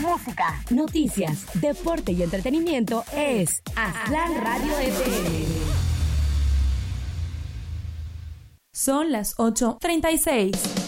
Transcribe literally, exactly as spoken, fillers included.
música, noticias, deporte y entretenimiento es Aztlán Radio F M. Son las ocho treinta y seis.